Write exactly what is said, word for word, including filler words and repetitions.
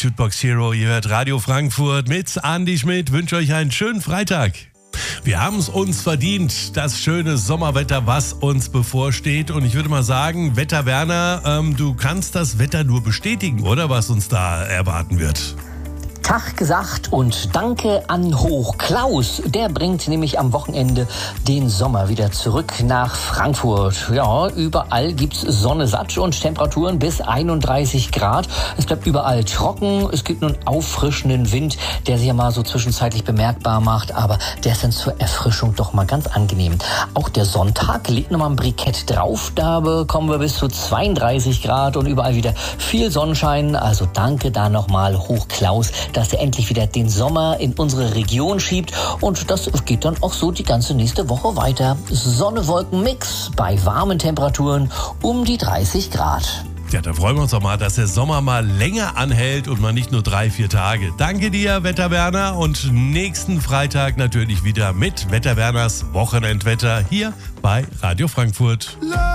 Jukebox Hero. Ihr hört Radio Frankfurt mit Andi Schmidt. Wünsche euch einen schönen Freitag. Wir haben es uns verdient, das schöne Sommerwetter, was uns bevorsteht. Und ich würde mal sagen, Wetter Werner, ähm, du kannst das Wetter nur bestätigen, oder was uns da erwarten wird? Tag gesagt und danke an Hoch Klaus. Der bringt nämlich am Wochenende den Sommer wieder zurück nach Frankfurt. Ja, überall gibt's Sonne satt und Temperaturen bis einunddreißig Grad. Es bleibt überall trocken. Es gibt einen auffrischenden Wind, der sich ja mal so zwischenzeitlich bemerkbar macht, aber der ist dann zur Erfrischung doch mal ganz angenehm. Auch der Sonntag liegt nochmal ein Brikett drauf. Da bekommen wir bis zu zweiunddreißig Grad und überall wieder viel Sonnenschein. Also danke da nochmal Hoch Klaus, dass er endlich wieder den Sommer in unsere Region schiebt. Und das geht dann auch so die ganze nächste Woche weiter. Sonne-Wolken-Mix bei warmen Temperaturen um die dreißig Grad. Ja, da freuen wir uns doch mal, dass der Sommer mal länger anhält und mal nicht nur drei, vier Tage. Danke dir, Wetter Werner. Und nächsten Freitag natürlich wieder mit Wetter Werners Wochenendwetter hier bei Radio Frankfurt.